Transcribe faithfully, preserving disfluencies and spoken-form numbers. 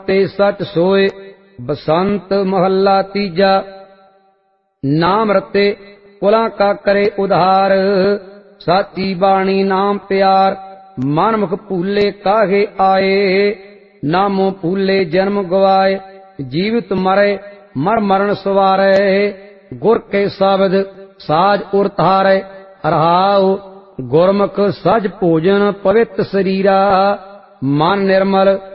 ते सच सोए। बसंत महला तीजा। नाम रते कुलां का करे उधार, साची बाणी नाम प्यार। मन मुख भूले काहे आए, नामो भूले जन्म गवाए। जीवित मरे मर मरण सवारे, गुर के शब्द साज उर तारे। रहाओ गुरमुख सज भोजन पवित्र शरीरा, मन निर्मल